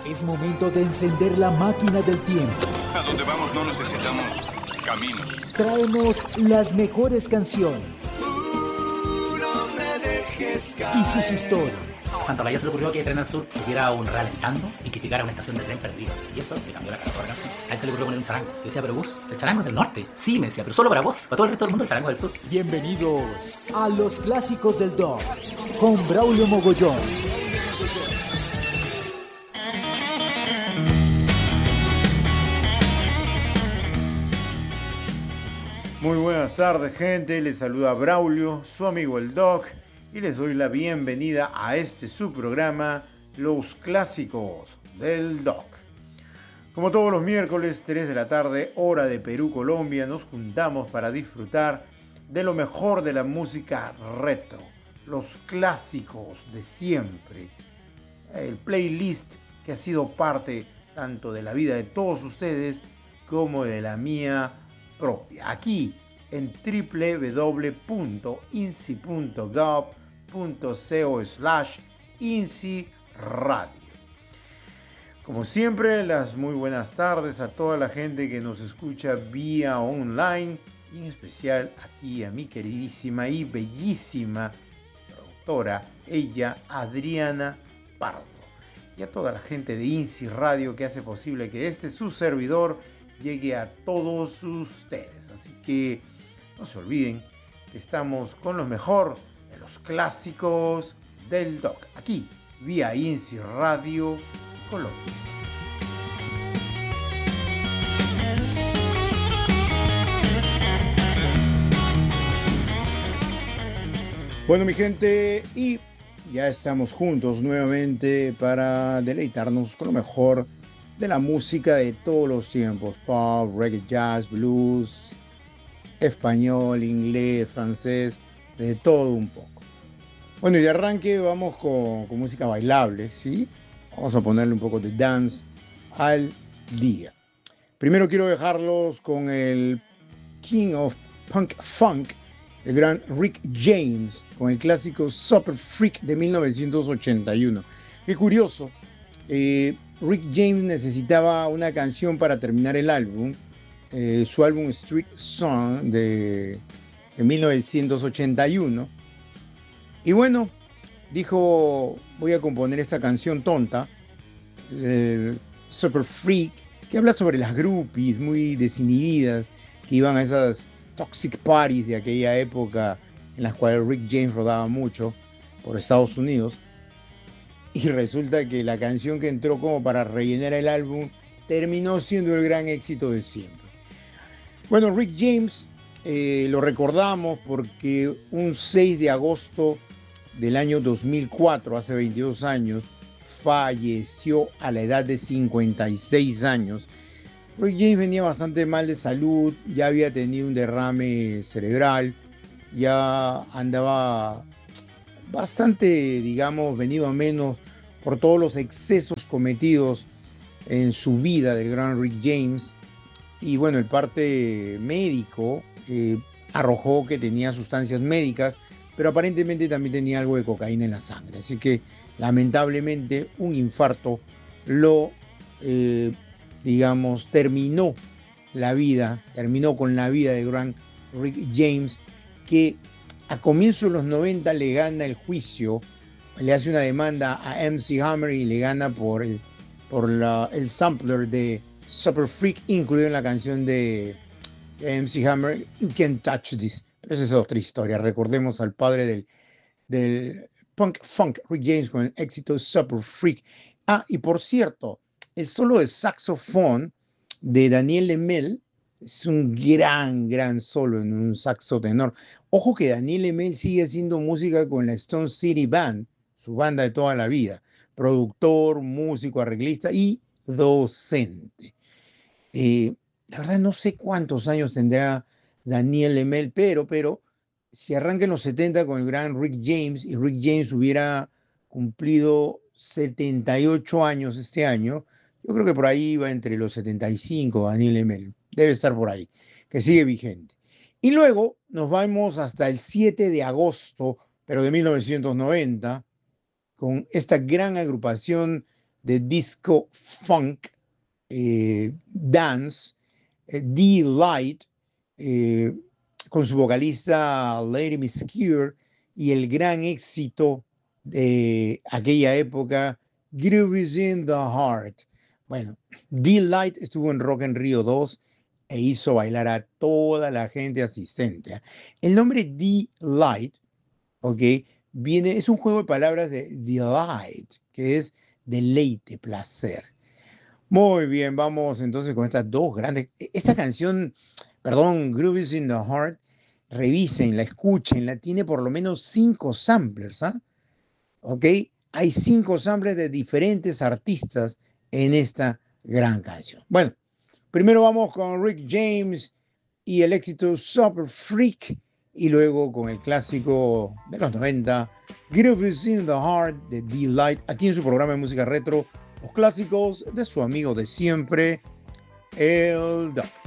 Es momento de encender la máquina del tiempo. A donde vamos no necesitamos caminos. Traemos las mejores canciones No me dejes caer. y sus historias. Santa Olaya se le ocurrió que Tren al Sur tuviera un real estando y que llegara a una estación de tren perdida. Y eso le cambió la cara a la canción. A él se le ocurrió poner un charango. Yo decía, pero vos, el charango es del norte. Sí, me decía, pero solo para vos. Para todo el resto del mundo el charango es del sur. Bienvenidos a los clásicos del Doc con Braulio Mogollón. Muy buenas tardes, gente. Les saluda Braulio, su amigo el Doc, y les doy la bienvenida a este su programa, Los Clásicos del Doc. Como todos los miércoles, 3 de la tarde, hora de Perú, Colombia, nos juntamos para disfrutar de lo mejor de la música retro, los clásicos de siempre, el playlist que ha sido parte tanto de la vida de todos ustedes como de la mía propia, aquí en www.inci.gov.co/INCI Radio. Como siempre, las muy buenas tardes a toda la gente que nos escucha vía online y en especial aquí a mi queridísima y bellísima productora, ella Adriana Pardo, y a toda la gente de INCI Radio que hace posible que este su servidor llegue a todos ustedes. Así que no se olviden que estamos con lo mejor de los clásicos del Doc, aquí vía INCI Radio Colombia. Bueno, mi gente, y ya estamos juntos nuevamente para deleitarnos con lo mejor de la música de todos los tiempos: pop, reggae, jazz, blues, español, inglés, francés, de todo un poco. Bueno, y de arranque vamos con música bailable, ¿sí? Vamos a ponerle un poco de dance al día. Primero quiero dejarlos con el King of Punk Funk, el gran Rick James, con el clásico Super Freak de 1981. Qué curioso, Rick James necesitaba una canción para terminar el álbum, su álbum Street Song de 1981. Y bueno, dijo, voy a componer esta canción tonta, Super Freak, que habla sobre las groupies muy desinhibidas que iban a esas toxic parties de aquella época en las cuales Rick James rodaba mucho por Estados Unidos. Y resulta que la canción que entró como para rellenar el álbum terminó siendo el gran éxito de siempre. Bueno, Rick James lo recordamos porque un 6 de agosto del año 2004, hace 22 años, falleció a la edad de 56 años. Rick James venía bastante mal de salud, ya había tenido un derrame cerebral, ya andaba bastante, digamos, venido a menos por todos los excesos cometidos en su vida del gran Rick James. Y bueno, el parte médico arrojó que tenía sustancias médicas, pero aparentemente también tenía algo de cocaína en la sangre. Así que lamentablemente un infarto lo, digamos, terminó con la vida del gran Rick James, que a comienzos de los 90 le gana el juicio, le hace una demanda a MC Hammer y le gana por el sampler de Super Freak incluido en la canción de MC Hammer, You Can't Touch This. Pero esa es otra historia. Recordemos al padre del punk funk, Rick James, con el éxito Super Freak. Ah, y por cierto, el solo de saxofón de Daniel Lemel es un gran solo en un saxo tenor. Ojo que Daniel Lemel sigue haciendo música con la Stone City Band, su banda de toda la vida. Productor, músico, arreglista y docente. La verdad no sé cuántos años tendrá Daniel Lemel, pero si arranca en los 70 con el gran Rick James y Rick James hubiera cumplido 78 años este año, yo creo que por ahí va entre los 75 Daniel Lemel. Debe estar por ahí, que sigue vigente. Y luego nos vamos hasta el 7 de agosto, pero de 1990, con esta gran agrupación de disco funk, dance, D-Light, con su vocalista Lady Miscure y el gran éxito de aquella época, Groove is in the Heart. Bueno, D-Light estuvo en Rock en Río 2 e hizo bailar a toda la gente asistente. El nombre D-Light, ¿ok? Es un juego de palabras de delight, que es deleite, placer. Muy bien, vamos entonces con estas dos grandes. Esta canción, perdón, Groove is in the Heart, revisen, la escuchen, la tiene por lo menos 5 samplers, ¿ah? ¿Ok? Hay 5 samplers de diferentes artistas en esta gran canción. Bueno, primero vamos con Rick James y el éxito Super Freak, y luego con el clásico de los 90, Groove is in the Heart de D-Light, aquí en su programa de música retro, los clásicos de su amigo de siempre, el Doc.